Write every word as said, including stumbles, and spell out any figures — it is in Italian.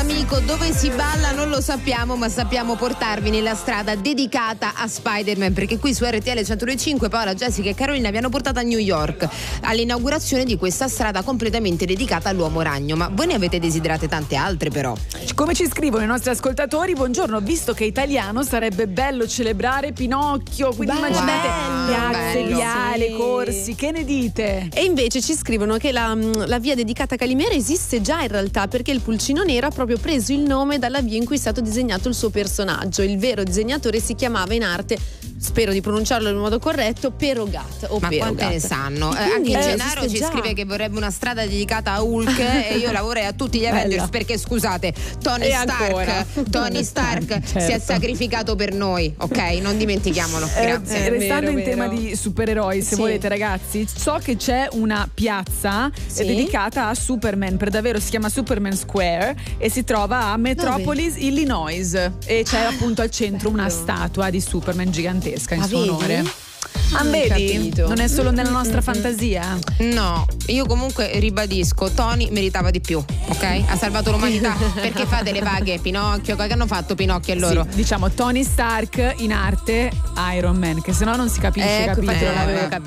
amico, dove si balla non lo sappiamo, ma sappiamo portarvi nella strada dedicata a Spider-Man, perché qui su R T L centodue e cinque Paola, Jessica e Carolina vi hanno portato a New York all'inaugurazione di questa strada completamente dedicata all'uomo ragno. Ma voi ne avete desiderate tante altre, però. Come ci scrivono i nostri ascoltatori, buongiorno, visto che è italiano sarebbe bello celebrare Pinocchio, quindi Bello, immaginate piazze, bello. viale, Sì. corsi, che ne dite? E invece ci scrivono che la, la via dedicata a Calimera esiste già in realtà, perché il Pulcino Nero ha proprio preso il nome dalla via in cui è stato disegnato il suo personaggio. Il vero disegnatore si chiamava in arte, spero di pronunciarlo in modo corretto, Perogat o Ma Perogat. quante ne sanno? Eh, Quindi, anche eh, Gennaro esiste ci già. scrive che vorrebbe una strada dedicata a Hulk e io la vorrei a tutti gli Avengers. Bella. Perché scusate, Tony E Stark ancora. Tony Stark Certo. si è sacrificato per noi, ok? Non dimentichiamolo. Eh, Grazie. Eh, restando vero, in tema vero. di supereroi, se Sì. volete ragazzi, so che c'è una piazza Sì. dedicata a Superman, per davvero si chiama Superman Square e si trova a Metropolis, Illinois, e c'è appunto al centro una statua di Superman gigantesca in Ah, suo vedi? onore. Ah, Non ho vedi? capito. Non è solo nella nostra fantasia. No, io comunque ribadisco, Tony meritava di più, ok? Ha salvato l'umanità. Perché fate le vaghe Pinocchio? Che hanno fatto Pinocchio e loro? Sì, diciamo Tony Stark in arte Iron Man, che sennò non si capisce, Ecco, capito? infatti non l'avevo Eh, capito.